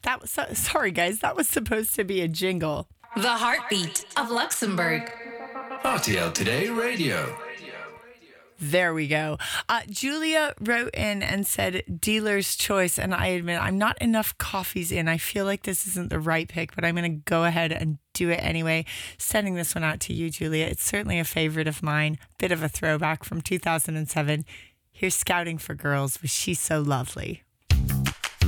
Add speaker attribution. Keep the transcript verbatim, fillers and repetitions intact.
Speaker 1: That was so, sorry, guys. That was supposed to be a jingle.
Speaker 2: The heartbeat of Luxembourg.
Speaker 3: R T L Today Radio.
Speaker 1: There we go. Uh, Julia wrote in and said dealer's choice. And I admit I'm not enough coffees in. I feel like this isn't the right pick, but I'm going to go ahead and do it anyway. Sending this one out to you, Julia. It's certainly a favorite of mine. Bit of a throwback from two thousand seven. Here's Scouting for Girls with She's So Lovely.